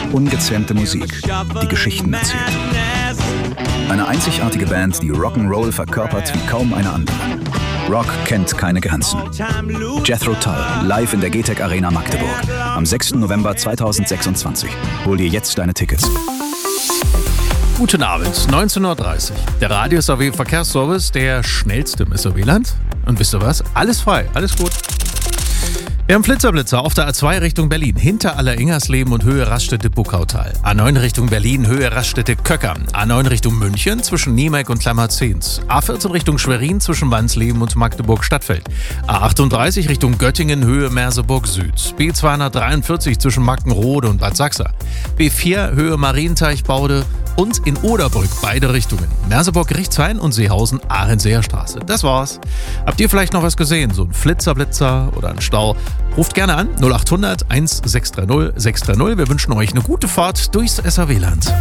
Ungezähmte Musik, die Geschichten erzählt. Eine einzigartige Band, die Rock'n'Roll verkörpert wie kaum eine andere. Rock kennt keine Grenzen. Jethro Tull, live in der GTEC Arena Magdeburg. Am 6. November 2026. Hol dir jetzt deine Tickets. Guten Abend, 19:30 Uhr. Der Radio SAW Verkehrsservice, der schnellste im SAW-Land. Und wisst ihr was? Alles frei, alles gut. Wir haben Flitzer auf der A2 Richtung Berlin, hinter Aller-Ingersleben und Höhe Raststätte-Buckautal. A9 Richtung Berlin, Höhe Raststätte-Köcker. A9 Richtung München zwischen Niemeck und Klammerzehns. A14 Richtung Schwerin zwischen Wandsleben und Magdeburg-Stadtfeld. A38 Richtung Göttingen, Höhe Merseburg-Süd. B243 zwischen Mackenrode und Bad Sachsa. B4 Höhe Marienteich-Baude und in Oderbrück beide Richtungen. Merseburg-Gerichtshain und Seehausen, Ahrenseer Straße. Das war's. Habt ihr vielleicht noch was gesehen? So ein Flitzer oder ein Stau? Ruft gerne an 0800 1630 630. Wir wünschen euch eine gute Fahrt durchs SAW-Land.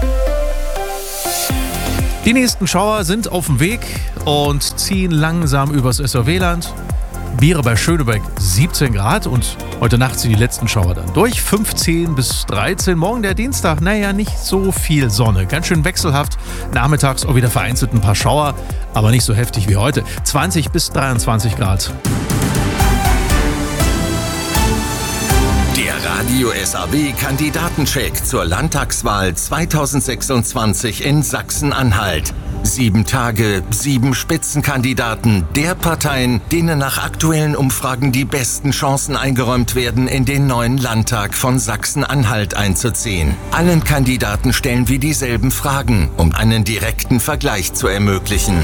Die nächsten Schauer sind auf dem Weg und ziehen langsam übers SAW-Land. Biere bei Schönebeck 17 Grad und heute Nacht sind die letzten Schauer dann durch. 15 bis 13. Morgen der Dienstag, naja, nicht so viel Sonne. Ganz schön wechselhaft. Nachmittags auch wieder vereinzelt ein paar Schauer, aber nicht so heftig wie heute. 20 bis 23 Grad. Der Radio SAW Kandidatencheck zur Landtagswahl 2026 in Sachsen-Anhalt. 7 Tage, 7 Spitzenkandidaten der Parteien, denen nach aktuellen Umfragen die besten Chancen eingeräumt werden, in den neuen Landtag von Sachsen-Anhalt einzuziehen. Allen Kandidaten stellen wir dieselben Fragen, um einen direkten Vergleich zu ermöglichen.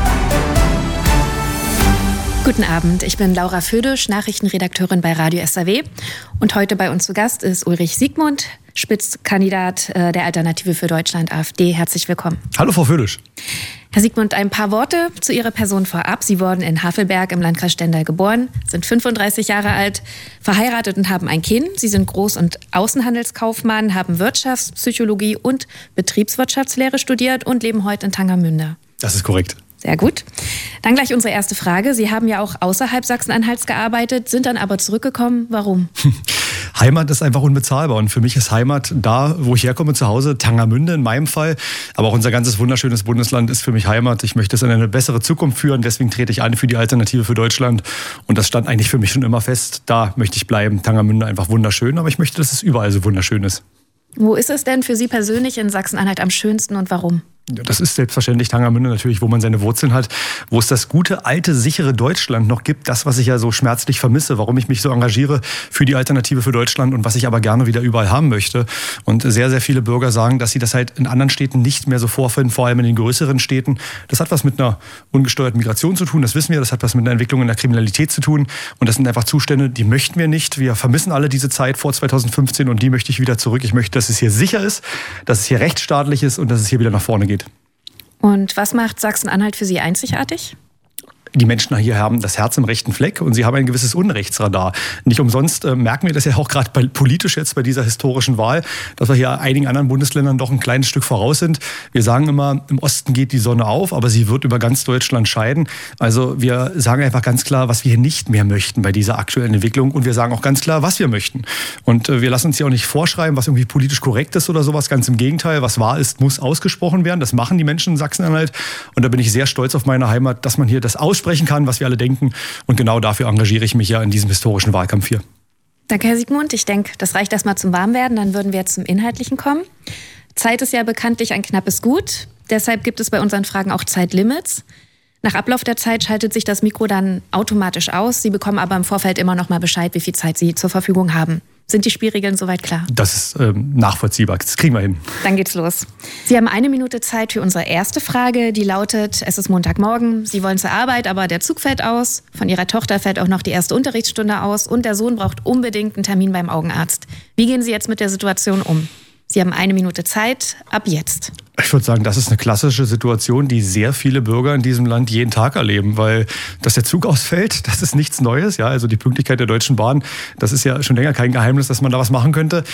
Guten Abend, ich bin Laura Födisch, Nachrichtenredakteurin bei Radio SAW. Und heute bei uns zu Gast ist Ulrich Siegmund, Spitzenkandidat der Alternative für Deutschland, AfD. Herzlich willkommen. Hallo, Frau Födisch. Herr Siegmund, ein paar Worte zu Ihrer Person vorab. Sie wurden in Havelberg im Landkreis Stendal geboren, sind 35 Jahre alt, verheiratet und haben ein Kind. Sie sind Groß- und Außenhandelskaufmann, haben Wirtschaftspsychologie und Betriebswirtschaftslehre studiert und leben heute in Tangermünde. Das ist korrekt. Sehr gut. Dann gleich unsere erste Frage. Sie haben ja auch außerhalb Sachsen-Anhalts gearbeitet, sind dann aber zurückgekommen. Warum? Heimat ist einfach unbezahlbar und für mich ist Heimat da, wo ich herkomme, zu Hause, Tangermünde in meinem Fall. Aber auch unser ganzes wunderschönes Bundesland ist für mich Heimat. Ich möchte es in eine bessere Zukunft führen, deswegen trete ich an für die Alternative für Deutschland. Und das stand eigentlich für mich schon immer fest. Da möchte ich bleiben. Tangermünde einfach wunderschön, aber ich möchte, dass es überall so wunderschön ist. Wo ist es denn für Sie persönlich in Sachsen-Anhalt am schönsten und warum? Ja, das ist selbstverständlich Tangermünde natürlich, wo man seine Wurzeln hat, wo es das gute, alte, sichere Deutschland noch gibt. Das, was ich ja so schmerzlich vermisse, warum ich mich so engagiere für die Alternative für Deutschland und was ich aber gerne wieder überall haben möchte. Und sehr, sehr viele Bürger sagen, dass sie das halt in anderen Städten nicht mehr so vorfinden, vor allem in den größeren Städten. Das hat was mit einer ungesteuerten Migration zu tun, das wissen wir. Das hat was mit einer Entwicklung in der Kriminalität zu tun. Und das sind einfach Zustände, die möchten wir nicht. Wir vermissen alle diese Zeit vor 2015 und die möchte ich wieder zurück. Ich möchte, dass es hier sicher ist, dass es hier rechtsstaatlich ist und dass es hier wieder nach vorne geht. Und was macht Sachsen-Anhalt für Sie einzigartig? Die Menschen hier haben das Herz im rechten Fleck und sie haben ein gewisses Unrechtsradar. Nicht umsonst merken wir das ja auch gerade politisch jetzt bei dieser historischen Wahl, dass wir hier einigen anderen Bundesländern doch ein kleines Stück voraus sind. Wir sagen immer, im Osten geht die Sonne auf, aber sie wird über ganz Deutschland scheiden. Also wir sagen einfach ganz klar, was wir hier nicht mehr möchten bei dieser aktuellen Entwicklung und wir sagen auch ganz klar, was wir möchten. Und wir lassen uns hier auch nicht vorschreiben, was irgendwie politisch korrekt ist oder sowas. Ganz im Gegenteil, was wahr ist, muss ausgesprochen werden. Das machen die Menschen in Sachsen-Anhalt und da bin ich sehr stolz auf meine Heimat, dass man hier das aussprechen kann, was wir alle denken. Und genau dafür engagiere ich mich ja in diesem historischen Wahlkampf hier. Danke, Herr Siegmund. Ich denke, das reicht erstmal zum Warmwerden. Dann würden wir jetzt zum Inhaltlichen kommen. Zeit ist ja bekanntlich ein knappes Gut. Deshalb gibt es bei unseren Fragen auch Zeitlimits. Nach Ablauf der Zeit schaltet sich das Mikro dann automatisch aus. Sie bekommen aber im Vorfeld immer noch mal Bescheid, wie viel Zeit Sie zur Verfügung haben. Sind die Spielregeln soweit klar? Das ist nachvollziehbar. Das kriegen wir hin. Dann geht's los. Sie haben 1 Minute Zeit für unsere erste Frage. Die lautet, es ist Montagmorgen. Sie wollen zur Arbeit, aber der Zug fällt aus. Von Ihrer Tochter fällt auch noch die erste Unterrichtsstunde aus. Und der Sohn braucht unbedingt einen Termin beim Augenarzt. Wie gehen Sie jetzt mit der Situation um? Sie haben 1 Minute Zeit. Ab jetzt. Ich würde sagen, das ist eine klassische Situation, die sehr viele Bürger in diesem Land jeden Tag erleben, weil dass der Zug ausfällt, das ist nichts Neues. Ja, also die Pünktlichkeit der Deutschen Bahn, das ist ja schon länger kein Geheimnis, dass man da was machen könnte.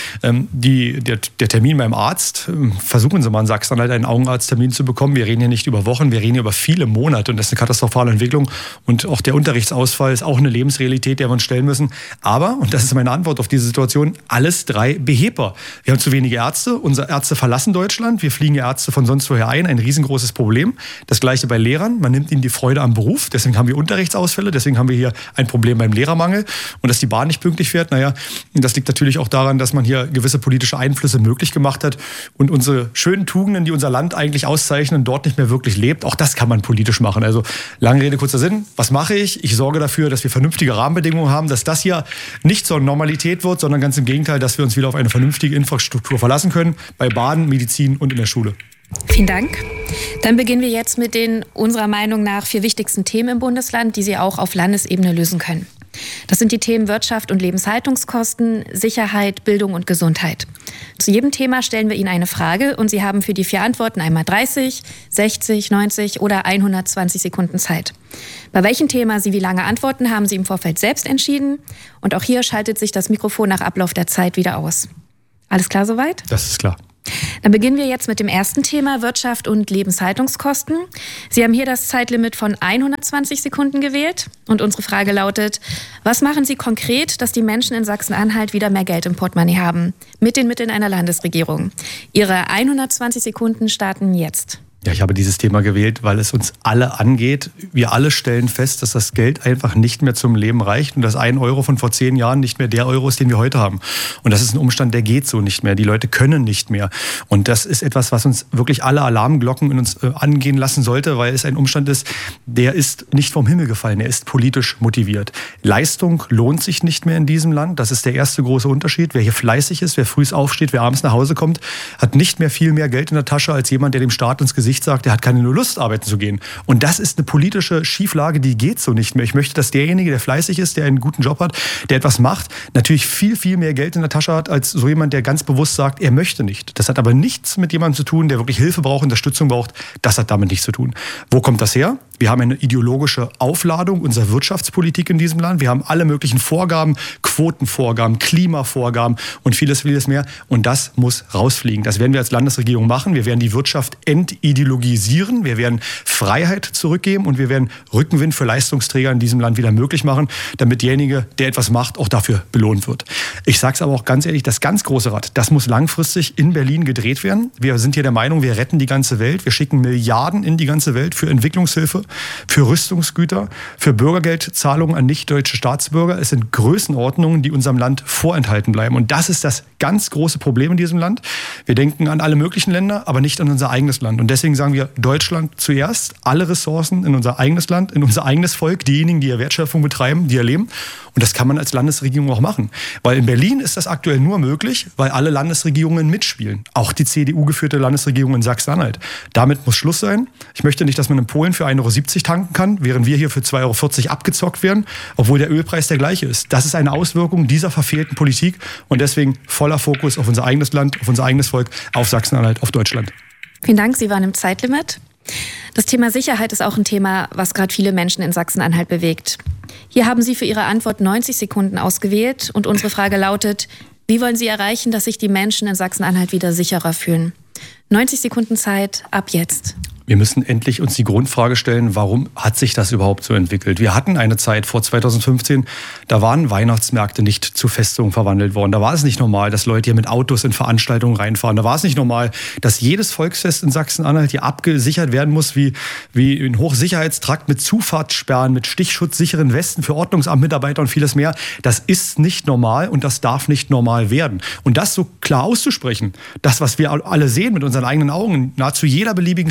Der Termin beim Arzt, versuchen Sie mal in Sachsen-Anhalt einen Augenarzttermin zu bekommen. Wir reden hier nicht über Wochen, wir reden hier über viele Monate und das ist eine katastrophale Entwicklung. Und auch der Unterrichtsausfall ist auch eine Lebensrealität, der wir uns stellen müssen. Aber, und das ist meine Antwort auf diese Situation, alles drei behebbar. Wir haben zu wenige Ärzte, unsere Ärzte verlassen Deutschland, wir fliegen Ärzte von sonst woher ein riesengroßes Problem. Das gleiche bei Lehrern, man nimmt ihnen die Freude am Beruf, deswegen haben wir Unterrichtsausfälle, deswegen haben wir hier ein Problem beim Lehrermangel und dass die Bahn nicht pünktlich fährt, naja, das liegt natürlich auch daran, dass man hier gewisse politische Einflüsse möglich gemacht hat und unsere schönen Tugenden, die unser Land eigentlich auszeichnen, dort nicht mehr wirklich lebt, auch das kann man politisch machen. Also lange Rede, kurzer Sinn, was mache ich? Ich sorge dafür, dass wir vernünftige Rahmenbedingungen haben, dass das hier nicht zur Normalität wird, sondern ganz im Gegenteil, dass wir uns wieder auf eine vernünftige Infrastruktur verlassen können, bei Bahn, Medizin und in der Schule. Vielen Dank. Dann beginnen wir jetzt mit den unserer Meinung nach 4 wichtigsten Themen im Bundesland, die Sie auch auf Landesebene lösen können. Das sind die Themen Wirtschaft und Lebenshaltungskosten, Sicherheit, Bildung und Gesundheit. Zu jedem Thema stellen wir Ihnen eine Frage und Sie haben für die 4 Antworten einmal 30, 60, 90 oder 120 Sekunden Zeit. Bei welchem Thema Sie wie lange antworten, haben Sie im Vorfeld selbst entschieden. Und auch hier schaltet sich das Mikrofon nach Ablauf der Zeit wieder aus. Alles klar soweit? Das ist klar. Dann beginnen wir jetzt mit dem ersten Thema, Wirtschaft und Lebenshaltungskosten. Sie haben hier das Zeitlimit von 120 Sekunden gewählt. Und unsere Frage lautet, was machen Sie konkret, dass die Menschen in Sachsen-Anhalt wieder mehr Geld im Portemonnaie haben? Mit den Mitteln einer Landesregierung. Ihre 120 Sekunden starten jetzt. Ja, ich habe dieses Thema gewählt, weil es uns alle angeht. Wir alle stellen fest, dass das Geld einfach nicht mehr zum Leben reicht und dass 1 Euro von vor 10 Jahren nicht mehr der Euro ist, den wir heute haben. Und das ist ein Umstand, der geht so nicht mehr. Die Leute können nicht mehr. Und das ist etwas, was uns wirklich alle Alarmglocken in uns angehen lassen sollte, weil es ein Umstand ist, der ist nicht vom Himmel gefallen. Er ist politisch motiviert. Leistung lohnt sich nicht mehr in diesem Land. Das ist der erste große Unterschied. Wer hier fleißig ist, wer früh aufsteht, wer abends nach Hause kommt, hat nicht mehr viel mehr Geld in der Tasche als jemand, der dem Staat ins Gesicht sagt, er hat keine Lust, arbeiten zu gehen. Und das ist eine politische Schieflage, die geht so nicht mehr. Ich möchte, dass derjenige, der fleißig ist, der einen guten Job hat, der etwas macht, natürlich viel, viel mehr Geld in der Tasche hat, als so jemand, der ganz bewusst sagt, er möchte nicht. Das hat aber nichts mit jemandem zu tun, der wirklich Hilfe braucht, Unterstützung braucht. Das hat damit nichts zu tun. Wo kommt das her? Wir haben eine ideologische Aufladung unserer Wirtschaftspolitik in diesem Land. Wir haben alle möglichen Vorgaben, Quotenvorgaben, Klimavorgaben und vieles, vieles mehr. Und das muss rausfliegen. Das werden wir als Landesregierung machen. Wir werden die Wirtschaft entideologisieren. Wir werden Freiheit zurückgeben und wir werden Rückenwind für Leistungsträger in diesem Land wieder möglich machen, damit derjenige, der etwas macht, auch dafür belohnt wird. Ich sage es aber auch ganz ehrlich, das ganz große Rad, das muss langfristig in Berlin gedreht werden. Wir sind hier der Meinung, wir retten die ganze Welt. Wir schicken Milliarden in die ganze Welt für Entwicklungshilfe, für Rüstungsgüter, für Bürgergeldzahlungen an nicht-deutsche Staatsbürger. Es sind Größenordnungen, die unserem Land vorenthalten bleiben. Und das ist das ganz große Problem in diesem Land. Wir denken an alle möglichen Länder, aber nicht an unser eigenes Land. Und deswegen sagen wir, Deutschland zuerst, alle Ressourcen in unser eigenes Land, in unser eigenes Volk, diejenigen, die hier Wertschöpfung betreiben, die hier leben. Und das kann man als Landesregierung auch machen. Weil in Berlin ist das aktuell nur möglich, weil alle Landesregierungen mitspielen. Auch die CDU-geführte Landesregierung in Sachsen-Anhalt. Damit muss Schluss sein. Ich möchte nicht, dass man in Polen für 1,70 € tanken kann, während wir hier für 2,40 € abgezockt werden, obwohl der Ölpreis der gleiche ist. Das ist eine Auswirkung dieser verfehlten Politik und deswegen voller Fokus auf unser eigenes Land, auf unser eigenes Volk, auf Sachsen-Anhalt, auf Deutschland. Vielen Dank, Sie waren im Zeitlimit. Das Thema Sicherheit ist auch ein Thema, was gerade viele Menschen in Sachsen-Anhalt bewegt. Hier haben Sie für Ihre Antwort 90 Sekunden ausgewählt und unsere Frage lautet, wie wollen Sie erreichen, dass sich die Menschen in Sachsen-Anhalt wieder sicherer fühlen? 90 Sekunden Zeit, ab jetzt. Wir müssen endlich uns die Grundfrage stellen, warum hat sich das überhaupt so entwickelt? Wir hatten eine Zeit vor 2015, da waren Weihnachtsmärkte nicht zu Festungen verwandelt worden. Da war es nicht normal, dass Leute hier mit Autos in Veranstaltungen reinfahren. Da war es nicht normal, dass jedes Volksfest in Sachsen-Anhalt hier abgesichert werden muss, wie ein Hochsicherheitstrakt mit Zufahrtssperren, mit stichschutzsicheren Westen für Ordnungsamtmitarbeiter und vieles mehr. Das ist nicht normal und das darf nicht normal werden. Und das so klar auszusprechen, das, was wir alle sehen mit unseren eigenen Augen, in nahezu jeder beliebigen Stadt, nicht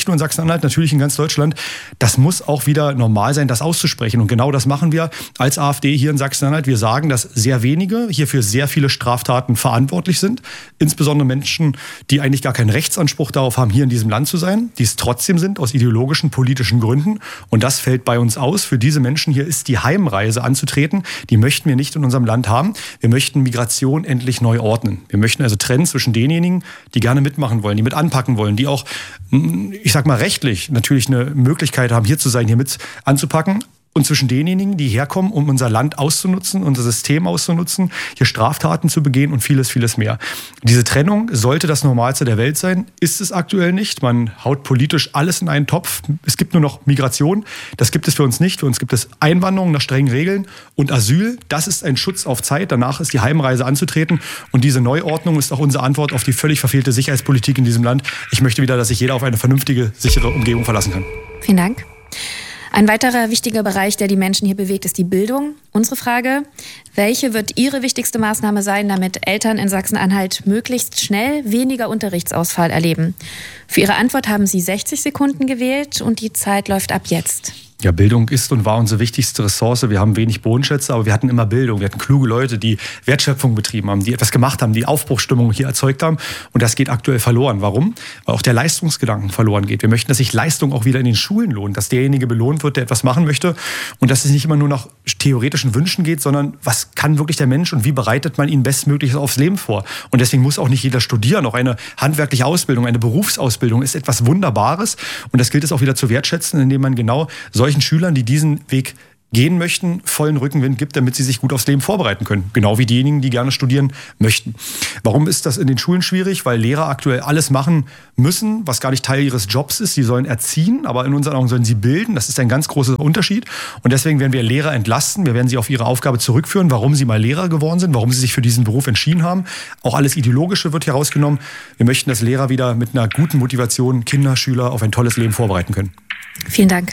nicht nur in Sachsen-Anhalt, natürlich in ganz Deutschland. Das muss auch wieder normal sein, das auszusprechen. Und genau das machen wir als AfD hier in Sachsen-Anhalt. Wir sagen, dass sehr wenige hier für sehr viele Straftaten verantwortlich sind. Insbesondere Menschen, die eigentlich gar keinen Rechtsanspruch darauf haben, hier in diesem Land zu sein, die es trotzdem sind, aus ideologischen, politischen Gründen. Und das fällt bei uns aus. Für diese Menschen hier ist die Heimreise anzutreten. Die möchten wir nicht in unserem Land haben. Wir möchten Migration endlich neu ordnen. Wir möchten also trennen zwischen denjenigen, die gerne mitmachen wollen, die mit anpacken wollen, die auch, ich sag mal, rechtlich natürlich eine Möglichkeit haben, hier zu sein, hier mit anzupacken. Und zwischen denjenigen, die herkommen, um unser Land auszunutzen, unser System auszunutzen, hier Straftaten zu begehen und vieles, vieles mehr. Diese Trennung sollte das Normalste der Welt sein, ist es aktuell nicht. Man haut politisch alles in einen Topf. Es gibt nur noch Migration. Das gibt es für uns nicht. Für uns gibt es Einwanderung nach strengen Regeln und Asyl. Das ist ein Schutz auf Zeit. Danach ist die Heimreise anzutreten. Und diese Neuordnung ist auch unsere Antwort auf die völlig verfehlte Sicherheitspolitik in diesem Land. Ich möchte wieder, dass sich jeder auf eine vernünftige, sichere Umgebung verlassen kann. Vielen Dank. Ein weiterer wichtiger Bereich, der die Menschen hier bewegt, ist die Bildung. Unsere Frage: Welche wird Ihre wichtigste Maßnahme sein, damit Eltern in Sachsen-Anhalt möglichst schnell weniger Unterrichtsausfall erleben? Für Ihre Antwort haben Sie 60 Sekunden gewählt und die Zeit läuft ab jetzt. Ja, Bildung ist und war unsere wichtigste Ressource. Wir haben wenig Bodenschätze, aber wir hatten immer Bildung. Wir hatten kluge Leute, die Wertschöpfung betrieben haben, die etwas gemacht haben, die Aufbruchsstimmung hier erzeugt haben. Und das geht aktuell verloren. Warum? Weil auch der Leistungsgedanken verloren geht. Wir möchten, dass sich Leistung auch wieder in den Schulen lohnt, dass derjenige belohnt wird, der etwas machen möchte und dass es nicht immer nur nach theoretischen Wünschen geht, sondern was kann wirklich der Mensch und wie bereitet man ihn bestmöglichst aufs Leben vor? Und deswegen muss auch nicht jeder studieren. Auch eine handwerkliche Ausbildung, eine Berufsausbildung ist etwas Wunderbares. Und das gilt es auch wieder zu wertschätzen, indem man genau solchen Schülern, die diesen Weg gehen möchten, vollen Rückenwind gibt, damit sie sich gut aufs Leben vorbereiten können. Genau wie diejenigen, die gerne studieren möchten. Warum ist das in den Schulen schwierig? Weil Lehrer aktuell alles machen müssen, was gar nicht Teil ihres Jobs ist. Sie sollen erziehen, aber in unseren Augen sollen sie bilden. Das ist ein ganz großer Unterschied. Und deswegen werden wir Lehrer entlasten. Wir werden sie auf ihre Aufgabe zurückführen, warum sie mal Lehrer geworden sind, warum sie sich für diesen Beruf entschieden haben. Auch alles Ideologische wird hier rausgenommen. Wir möchten, dass Lehrer wieder mit einer guten Motivation Kinder, Schüler auf ein tolles Leben vorbereiten können. Vielen Dank.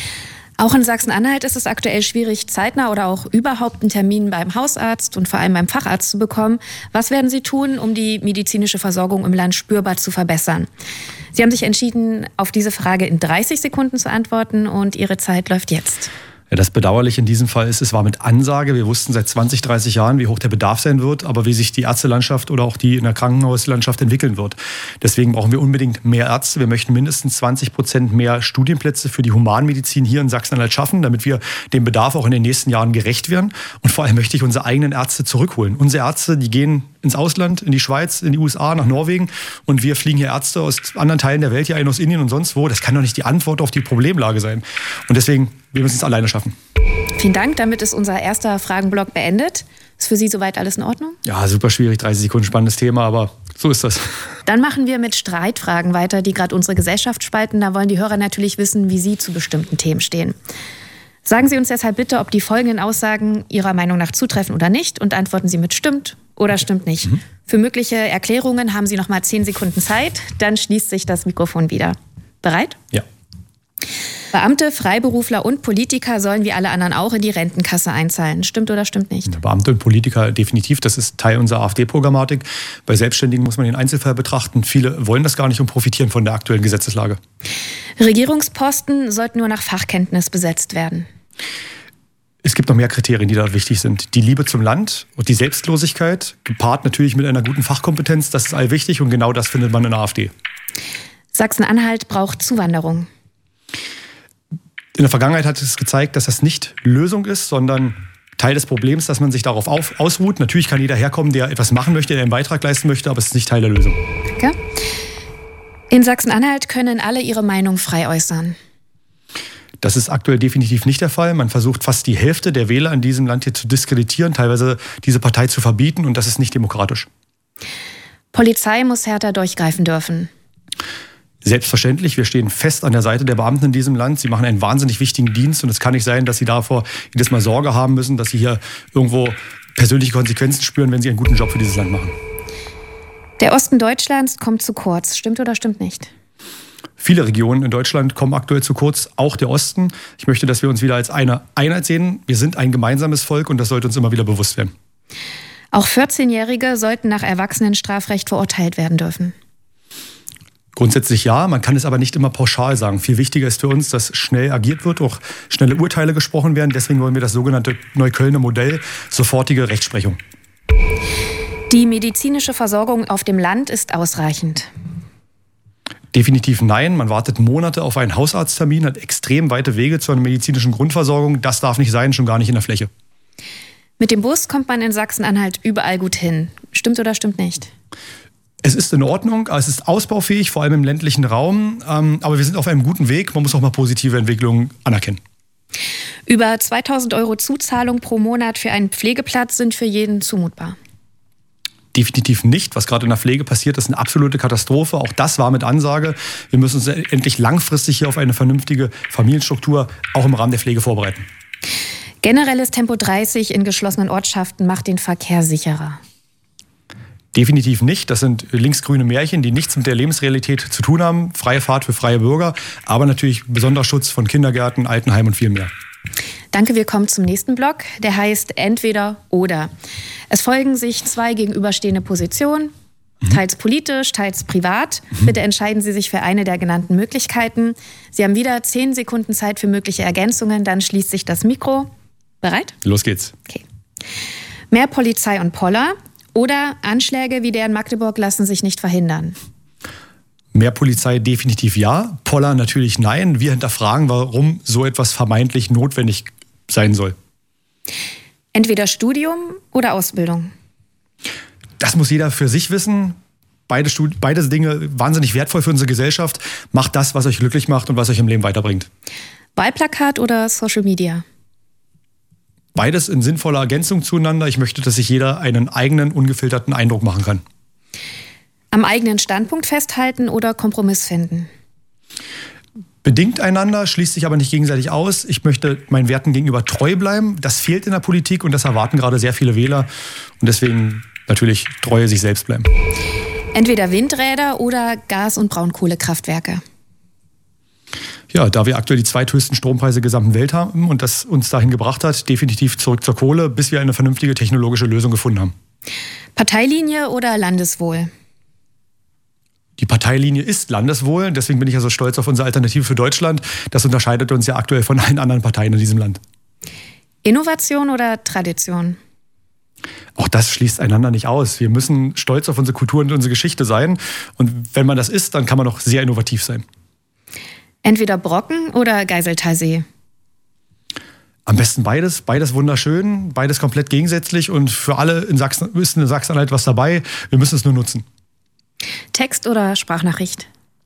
Auch in Sachsen-Anhalt ist es aktuell schwierig, zeitnah oder auch überhaupt einen Termin beim Hausarzt und vor allem beim Facharzt zu bekommen. Was werden Sie tun, um die medizinische Versorgung im Land spürbar zu verbessern? Sie haben sich entschieden, auf diese Frage in 30 Sekunden zu antworten und Ihre Zeit läuft jetzt. Ja, das Bedauerliche in diesem Fall ist, es war mit Ansage. Wir wussten seit 20, 30 Jahren, wie hoch der Bedarf sein wird, aber wie sich die Ärztelandschaft oder auch die in der Krankenhauslandschaft entwickeln wird. Deswegen brauchen wir unbedingt mehr Ärzte. Wir möchten mindestens 20% mehr Studienplätze für die Humanmedizin hier in Sachsen-Anhalt schaffen, damit wir dem Bedarf auch in den nächsten Jahren gerecht werden. Und vor allem möchte ich unsere eigenen Ärzte zurückholen. Unsere Ärzte, die gehen ins Ausland, in die Schweiz, in die USA, nach Norwegen und wir fliegen hier Ärzte aus anderen Teilen der Welt hier ein, aus Indien und sonst wo. Das kann doch nicht die Antwort auf die Problemlage sein. Und deswegen, wir müssen es alleine schaffen. Vielen Dank, damit ist unser erster Fragenblock beendet. Ist für Sie soweit alles in Ordnung? Ja, super schwierig, 30 Sekunden spannendes Thema, aber so ist das. Dann machen wir mit Streitfragen weiter, die gerade unsere Gesellschaft spalten. Da wollen die Hörer natürlich wissen, wie Sie zu bestimmten Themen stehen. Sagen Sie uns deshalb bitte, ob die folgenden Aussagen Ihrer Meinung nach zutreffen oder nicht und antworten Sie mit stimmt oder stimmt nicht. Für mögliche Erklärungen haben Sie noch mal 10 Sekunden Zeit, dann schließt sich das Mikrofon wieder. Bereit? Ja. Beamte, Freiberufler und Politiker sollen wie alle anderen auch in die Rentenkasse einzahlen. Stimmt oder stimmt nicht? Beamte und Politiker definitiv, das ist Teil unserer AfD-Programmatik. Bei Selbstständigen muss man den Einzelfall betrachten. Viele wollen das gar nicht und profitieren von der aktuellen Gesetzeslage. Regierungsposten sollten nur nach Fachkenntnis besetzt werden. Es gibt noch mehr Kriterien, die da wichtig sind. Die Liebe zum Land und die Selbstlosigkeit, gepaart natürlich mit einer guten Fachkompetenz, das ist allwichtig und genau das findet man in der AfD. Sachsen-Anhalt braucht Zuwanderung. In der Vergangenheit hat es gezeigt, dass das nicht Lösung ist, sondern Teil des Problems, dass man sich darauf ausruht. Natürlich kann jeder herkommen, der etwas machen möchte, der einen Beitrag leisten möchte, aber es ist nicht Teil der Lösung. Danke. In Sachsen-Anhalt können alle ihre Meinung frei äußern. Das ist aktuell definitiv nicht der Fall. Man versucht fast die Hälfte der Wähler in diesem Land hier zu diskreditieren, teilweise diese Partei zu verbieten und das ist nicht demokratisch. Polizei muss härter durchgreifen dürfen. Selbstverständlich, wir stehen fest an der Seite der Beamten in diesem Land. Sie machen einen wahnsinnig wichtigen Dienst und es kann nicht sein, dass sie davor jedes Mal Sorge haben müssen, dass sie hier irgendwo persönliche Konsequenzen spüren, wenn sie einen guten Job für dieses Land machen. Der Osten Deutschlands kommt zu kurz. Stimmt oder stimmt nicht? Viele Regionen in Deutschland kommen aktuell zu kurz, auch der Osten. Ich möchte, dass wir uns wieder als eine Einheit sehen. Wir sind ein gemeinsames Volk und das sollte uns immer wieder bewusst werden. Auch 14-Jährige sollten nach Erwachsenenstrafrecht verurteilt werden dürfen. Grundsätzlich ja, man kann es aber nicht immer pauschal sagen. Viel wichtiger ist für uns, dass schnell agiert wird, auch schnelle Urteile gesprochen werden. Deswegen wollen wir das sogenannte Neuköllner Modell, sofortige Rechtsprechung. Die medizinische Versorgung auf dem Land ist ausreichend. Definitiv nein. Man wartet Monate auf einen Hausarzttermin, hat extrem weite Wege zu einer medizinischen Grundversorgung. Das darf nicht sein, schon gar nicht in der Fläche. Mit dem Bus kommt man in Sachsen-Anhalt überall gut hin. Stimmt oder stimmt nicht? Es ist in Ordnung, es ist ausbaufähig, vor allem im ländlichen Raum. Aber wir sind auf einem guten Weg. Man muss auch mal positive Entwicklungen anerkennen. Über 2.000 € Zuzahlung pro Monat für einen Pflegeplatz sind für jeden zumutbar. Definitiv nicht. Was gerade in der Pflege passiert, ist eine absolute Katastrophe. Auch das war mit Ansage. Wir müssen uns endlich langfristig hier auf eine vernünftige Familienstruktur auch im Rahmen der Pflege vorbereiten. Generelles Tempo 30 in geschlossenen Ortschaften macht den Verkehr sicherer. Definitiv nicht. Das sind linksgrüne Märchen, die nichts mit der Lebensrealität zu tun haben. Freie Fahrt für freie Bürger, aber natürlich besonderer Schutz von Kindergärten, Altenheimen und viel mehr. Danke, wir kommen zum nächsten Block. Der heißt Entweder oder. Es folgen sich zwei gegenüberstehende Positionen, teils politisch, teils privat. Bitte entscheiden Sie sich für eine der genannten Möglichkeiten. Sie haben wieder 10 Sekunden Zeit für mögliche Ergänzungen, dann schließt sich das Mikro. Bereit? Los geht's. Okay. Mehr Polizei und Poller oder Anschläge wie der in Magdeburg lassen sich nicht verhindern? Mehr Polizei definitiv ja, Poller natürlich nein. Wir hinterfragen, warum so etwas vermeintlich notwendig sein soll. Entweder Studium oder Ausbildung? Das muss jeder für sich wissen. Beide Dinge wahnsinnig wertvoll für unsere Gesellschaft. Macht das, was euch glücklich macht und was euch im Leben weiterbringt. Wahlplakat oder Social Media? Beides in sinnvoller Ergänzung zueinander. Ich möchte, dass sich jeder einen eigenen, ungefilterten Eindruck machen kann. Am eigenen Standpunkt festhalten oder Kompromiss finden? Bedingt einander, schließt sich aber nicht gegenseitig aus. Ich möchte meinen Werten gegenüber treu bleiben. Das fehlt in der Politik und das erwarten gerade sehr viele Wähler. Und deswegen natürlich Treue sich selbst bleiben. Entweder Windräder oder Gas- und Braunkohlekraftwerke? Ja, da wir aktuell die zweithöchsten Strompreise der gesamten Welt haben und das uns dahin gebracht hat, definitiv zurück zur Kohle, bis wir eine vernünftige technologische Lösung gefunden haben. Parteilinie oder Landeswohl? Die Parteilinie ist Landeswohl, deswegen bin ich ja so stolz auf unsere Alternative für Deutschland. Das unterscheidet uns ja aktuell von allen anderen Parteien in diesem Land. Innovation oder Tradition? Auch das schließt einander nicht aus. Wir müssen stolz auf unsere Kultur und unsere Geschichte sein. Und wenn man das ist, dann kann man auch sehr innovativ sein. Entweder Brocken oder Geiseltalsee? Am besten beides. Beides wunderschön, beides komplett gegensätzlich. Und für alle in Sachsen ist in Sachsen-Anhalt was dabei. Wir müssen es nur nutzen. Text oder Sprachnachricht?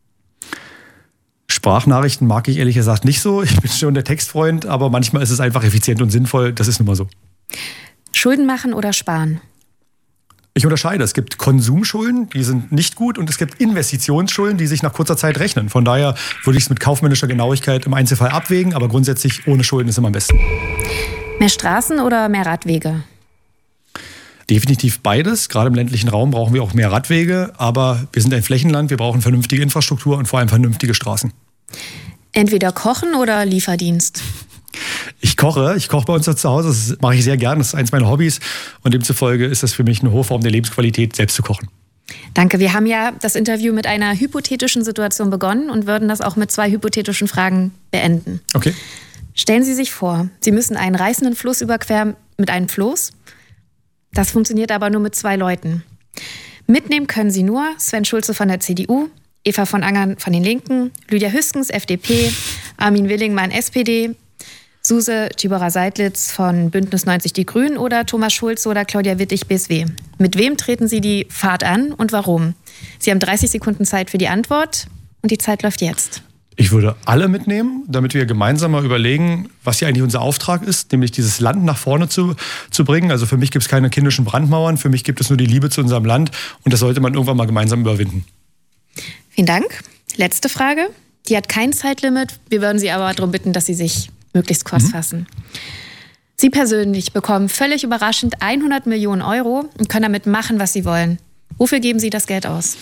Sprachnachrichten mag ich ehrlich gesagt nicht so. Ich bin schon der Textfreund, aber manchmal ist es einfach effizient und sinnvoll. Das ist nun mal so. Schulden machen oder sparen? Ich unterscheide. Es gibt Konsumschulden, die sind nicht gut, und es gibt Investitionsschulden, die sich nach kurzer Zeit rechnen. Von daher würde ich es mit kaufmännischer Genauigkeit im Einzelfall abwägen, aber grundsätzlich ohne Schulden ist immer am besten. Mehr Straßen oder mehr Radwege? Definitiv beides. Gerade im ländlichen Raum brauchen wir auch mehr Radwege, aber wir sind ein Flächenland, wir brauchen vernünftige Infrastruktur und vor allem vernünftige Straßen. Entweder kochen oder Lieferdienst? Ich koche bei uns zu Hause, das mache ich sehr gern, das ist eins meiner Hobbys und demzufolge ist das für mich eine hohe Form der Lebensqualität, selbst zu kochen. Danke, wir haben ja das Interview mit einer hypothetischen Situation begonnen und würden das auch mit 2 hypothetischen Fragen beenden. Okay. Stellen Sie sich vor, Sie müssen einen reißenden Fluss überqueren mit einem Floß. Das funktioniert aber nur mit 2 Leuten. Mitnehmen können Sie nur Sven Schulze von der CDU, Eva von Angern von den Linken, Lydia Hüskens, FDP, Armin Willingmann, SPD, Suse Tibora-Seidlitz von Bündnis 90 Die Grünen oder Thomas Schulze oder Claudia Wittig, BSW. Mit wem treten Sie die Fahrt an und warum? Sie haben 30 Sekunden Zeit für die Antwort und die Zeit läuft jetzt. Ich würde alle mitnehmen, damit wir gemeinsam mal überlegen, was hier eigentlich unser Auftrag ist, nämlich dieses Land nach vorne zu bringen. Also für mich gibt es keine kindischen Brandmauern, für mich gibt es nur die Liebe zu unserem Land und das sollte man irgendwann mal gemeinsam überwinden. Vielen Dank. Letzte Frage. Die hat kein Zeitlimit. Wir würden Sie aber darum bitten, dass Sie sich möglichst kurz fassen. Sie persönlich bekommen völlig überraschend 100 Millionen Euro und können damit machen, was Sie wollen. Wofür geben Sie das Geld aus?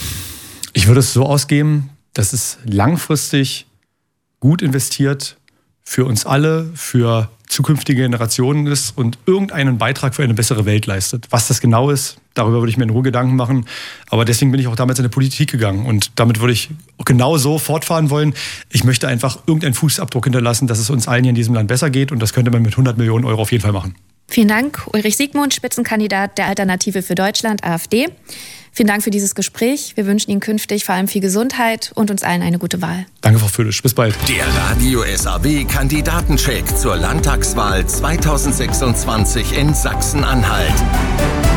Ich würde es so ausgeben, dass es langfristig gut investiert für uns alle, für zukünftige Generationen ist und irgendeinen Beitrag für eine bessere Welt leistet. Was das genau ist, darüber würde ich mir in Ruhe Gedanken machen. Aber deswegen bin ich auch damals in die Politik gegangen. Und damit würde ich genau so fortfahren wollen. Ich möchte einfach irgendeinen Fußabdruck hinterlassen, dass es uns allen hier in diesem Land besser geht. Und das könnte man mit 100 Millionen Euro auf jeden Fall machen. Vielen Dank, Ulrich Siegmund, Spitzenkandidat der Alternative für Deutschland, AfD. Vielen Dank für dieses Gespräch. Wir wünschen Ihnen künftig vor allem viel Gesundheit und uns allen eine gute Wahl. Danke, Frau Födisch. Bis bald. Der Radio SAW Kandidatencheck zur Landtagswahl 2026 in Sachsen-Anhalt.